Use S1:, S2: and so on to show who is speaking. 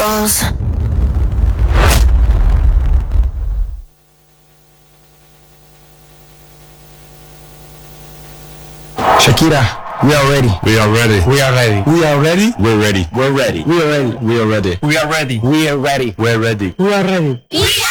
S1: goes.
S2: Shakira, we are ready.
S3: We are ready.
S2: We are ready. We are ready.
S3: We're ready.
S2: We're ready.
S3: We are ready. We are ready.
S2: We are ready.
S3: We are ready.
S2: We're ready.
S3: We're ready.
S2: We are ready.
S1: We